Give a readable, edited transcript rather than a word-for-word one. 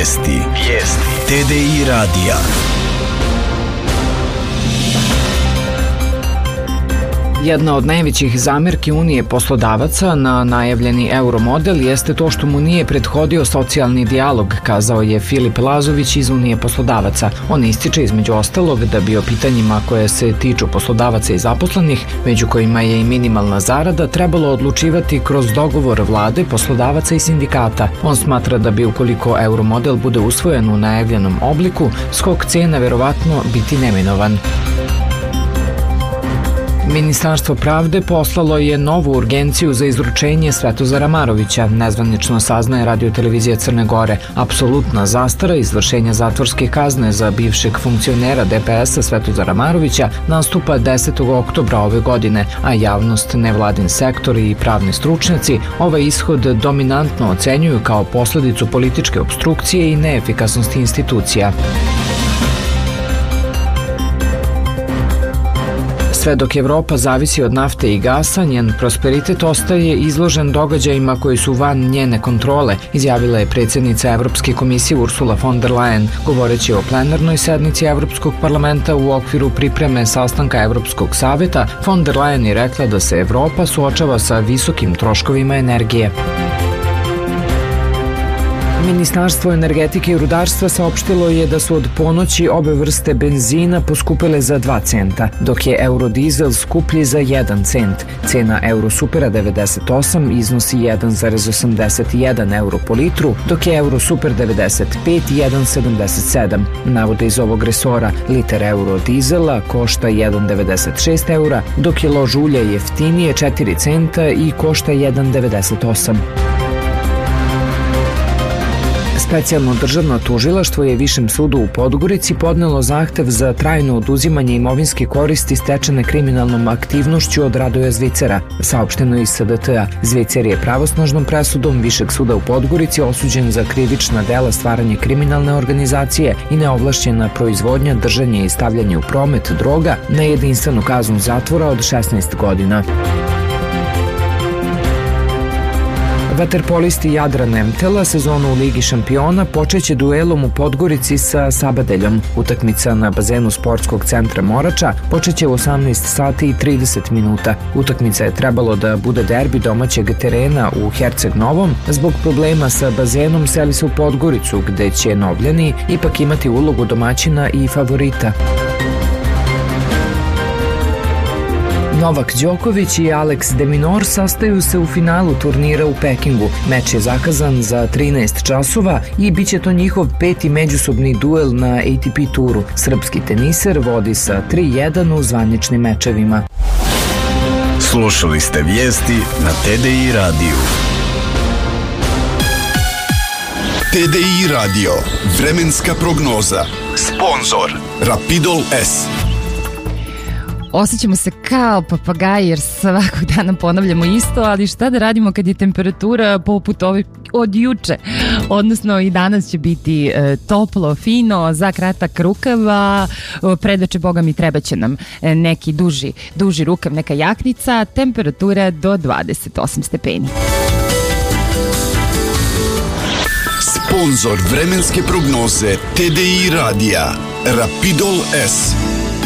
Vijesti. TDI radija. Jedna od najvećih zamerki Unije poslodavaca na najavljeni euromodel jeste to što mu nije prethodio socijalni dijalog, kazao je Filip Lazović iz Unije poslodavaca. On ističe između ostalog da bi o pitanjima koje se tiču poslodavaca i zaposlenih, među kojima je i minimalna zarada, trebalo odlučivati kroz dogovor vlade, poslodavaca i sindikata. On smatra da bi ukoliko euromodel bude usvojen u najavljenom obliku, skok cena verovatno biti neminovan. Ministarstvo pravde poslalo je novu urgenciju za izručenje Svetozara Marovića, nezvanično saznaje Radio-televizija Crne Gore. Apsolutna zastara izvršenja zatvorske kazne za bivšeg funkcionera DPS-a Svetozara Marovića nastupa 10. oktobra ove godine, a javnost, nevladin sektor i pravni stručnjaci ovaj ishod dominantno ocenjuju kao posledicu političke opstrukcije i neefikasnosti institucija. Sve dok Evropa zavisi od nafte i gasa, njen prosperitet ostaje izložen događajima koji su van njene kontrole, izjavila je predsjednica Evropske komisije Ursula von der Leyen, govoreći o plenarnoj sednici Evropskog parlamenta u okviru pripreme sastanka Evropskog saveta. Von der Leyen je rekla da se Evropa suočava sa visokim troškovima energije. Ministarstvo energetike i rudarstva saopštilo je da su od ponoći obe vrste benzina poskupile za 2 centa, dok je eurodizel skuplji za 1 cent. Cena Eurosupera 98 iznosi 1,81 euro po litru, dok je Eurosuper 95 1,77. Navode iz ovog resora, liter eurodizela košta 1,96 eura, dok je lož ulja jeftinije 4 centa i košta 1,98. Specijalno državno tužilaštvo je Višem sudu u Podgorici podnelo zahtev za trajno oduzimanje imovinske koristi stečene kriminalnom aktivnošću od Radoja Zvicera, saopšteno iz SDT-a. Zvicer je pravosnažnom presudom Višeg suda u Podgorici osuđen za krivična dela stvaranje kriminalne organizacije i neovlašćena proizvodnja, držanje i stavljanje u promet droga na jedinstvenu kaznu zatvora od 16 godina. Vaterpolisti Jadran Emtela sezonu u Ligi šampiona počeće duelom u Podgorici sa Sabadeljom. Utakmica na bazenu sportskog centra Morača počeće u 18 sati i 30 minuta. Utakmica je trebalo da bude derbi domaćeg terena u Herceg Novom. Zbog problema sa bazenom seli se u Podgoricu, gde će Novljani ipak imati ulogu domaćina i favorita. Novak Đoković i Alex de Minaur sastaju se u finalu turnira u Pekingu. Meč je zakazan za 13 časova i bit će to njihov 5. međusobni duel na ATP turu. Srpski teniser vodi sa 3-1 u zvaničnim mečevima. Slušali ste vijesti na TDI radiju. TDI radio. Vremenska prognoza. Sponzor Rapidol S. Osjećamo se kao papagaji jer svakog dana ponavljamo isto, ali šta da radimo kad je temperatura poput ove od juče, odnosno i danas će biti toplo, fino, za kratak rukav, a predače Boga mi treba će nam neki duži rukav, neka jaknica, temperatura do 28 stepeni. Sponzor vremenske prognoze TDI radija Rapidol S.